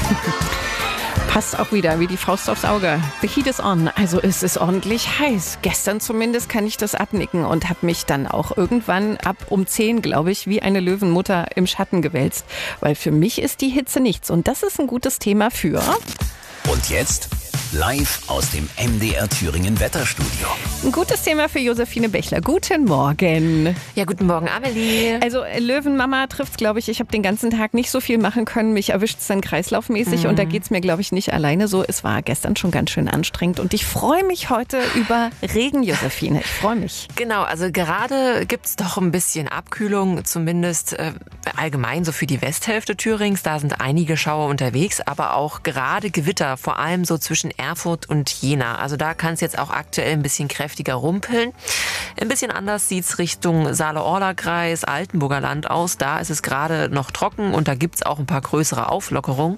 Passt auch wieder wie die Faust aufs Auge. The heat is on, also es ist ordentlich heiß. Gestern zumindest kann ich das abnicken und habe mich dann auch irgendwann ab um 10, glaube ich, wie eine Löwenmutter im Schatten gewälzt. Weil für mich ist die Hitze nichts und das ist ein gutes Thema für... Und jetzt live aus dem MDR Thüringen Wetterstudio. Ein gutes Thema für Josephine Bechler. Guten Morgen. Ja, guten Morgen, Amelie. Also Löwenmama trifft's, glaube ich. Ich habe den ganzen Tag nicht so viel machen können. Mich erwischt's dann kreislaufmäßig und da geht's mir, glaube ich, nicht alleine so. Es war gestern schon ganz schön anstrengend und ich freue mich heute über Regen, Josephine. Ich freue mich. Genau, also gerade gibt's doch ein bisschen Abkühlung, zumindest allgemein so für die Westhälfte Thürings. Da sind einige Schauer unterwegs, aber auch gerade Gewitter, vor allem so zwischen Erfurt und Jena. Also da kann es jetzt auch aktuell ein bisschen kräftiger rumpeln. Ein bisschen anders sieht's Richtung Saale-Orla-Kreis, Altenburger Land aus. Da ist es gerade noch trocken und da gibt's auch ein paar größere Auflockerungen.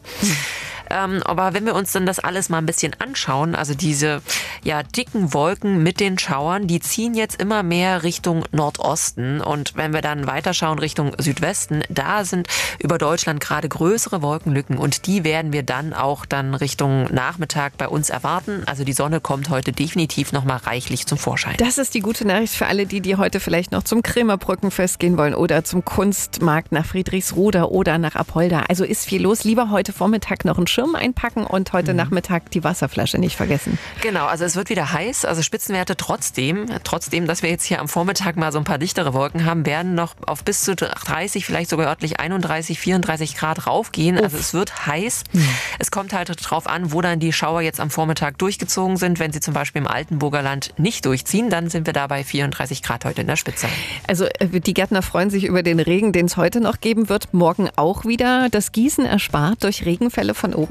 Aber wenn wir uns dann das alles mal ein bisschen anschauen, also diese dicken Wolken mit den Schauern, die ziehen jetzt immer mehr Richtung Nordosten. Und wenn wir dann weiterschauen Richtung Südwesten, da sind über Deutschland gerade größere Wolkenlücken und die werden wir dann auch Richtung Nachmittag bei uns erwarten. Also die Sonne kommt heute definitiv nochmal reichlich zum Vorschein. Das ist die gute Nachricht für alle, die heute vielleicht noch zum Krämerbrückenfest gehen wollen oder zum Kunstmarkt nach Friedrichsruder oder nach Apolda. Also ist viel los. Lieber heute Vormittag noch einen Schirm einpacken und heute Nachmittag die Wasserflasche nicht vergessen. Genau, also es wird wieder heiß, also Spitzenwerte trotzdem, dass wir jetzt hier am Vormittag mal so ein paar dichtere Wolken haben, werden noch auf bis zu 30, vielleicht sogar örtlich 31, 34 Grad raufgehen. Also es wird heiß. Es kommt halt drauf an, wo dann die Schauer jetzt am Vormittag durchgezogen sind. Wenn sie zum Beispiel im Altenburger Land nicht durchziehen, dann sind wir da bei 34 Grad heute in der Spitze. Also die Gärtner freuen sich über den Regen, den es heute noch geben wird. Morgen auch wieder. Das Gießen erspart durch Regenfälle von oben?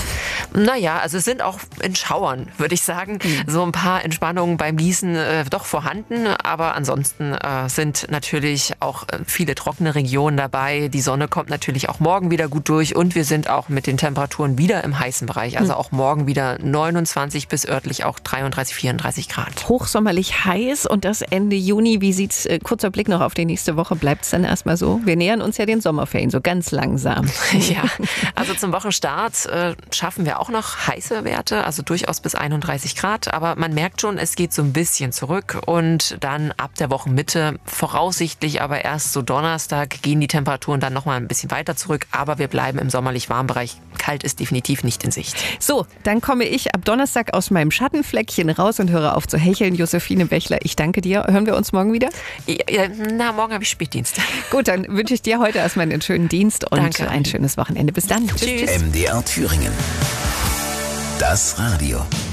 Naja, also es sind auch in Schauern, würde ich sagen, so ein paar Entspannungen beim Gießen doch vorhanden. Aber ansonsten sind natürlich auch viele trockene Regionen dabei. Die Sonne kommt natürlich auch morgen wieder gut durch und wir sind auch mit den Temperaturen wieder im heißen Bereich. Also auch morgen wieder 29 bis örtlich auch 33, 34 Grad. Hochsommerlich heiß und das Ende Juni. Wie sieht's, kurzer Blick noch auf die nächste Woche, bleibt es dann erstmal so? Wir nähern uns ja den Sommerferien so ganz langsam. Ja, also zum Wochenstart schaffen wir auch noch heiße Werte, also durchaus bis 31 Grad. Aber man merkt schon, es geht so ein bisschen zurück und dann ab der Wochenmitte, voraussichtlich aber erst so Donnerstag, gehen die Temperaturen dann nochmal ein bisschen weiter zurück. Aber wir bleiben im sommerlich warmen Bereich. Kalt ist definitiv nicht in Sicht. So, dann komme ich ab Donnerstag aus meinem Schattenfleckchen raus und höre auf zu hecheln. Josephine Bechler, ich danke dir. Hören wir uns morgen wieder? Ja, morgen habe ich Spätdienst. Gut, dann wünsche ich dir heute erstmal einen schönen Dienst und Danke. ein schönes Wochenende. Bis dann. Tschüss. MDR Thüringen. Das Radio.